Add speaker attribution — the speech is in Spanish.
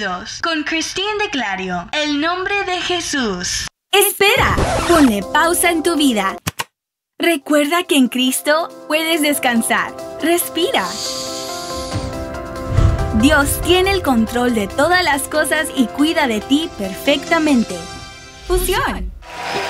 Speaker 1: Perdidos con Christine de Clario. El nombre de Jesús.
Speaker 2: Espera, ponle pausa en tu vida. Recuerda que en Cristo puedes descansar. Respira. Dios tiene el control de todas las cosas y cuida de ti perfectamente. Fusión.